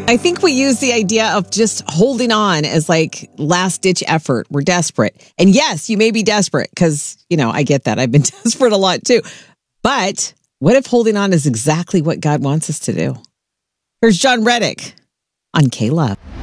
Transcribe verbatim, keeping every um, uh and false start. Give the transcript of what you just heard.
I think we use the idea of just holding on as like last ditch effort. We're desperate. And yes, you may be desperate because, you know, I get that. I've been desperate a lot too. But what if holding on is exactly what God wants us to do? Here's John Reddick on K-Love.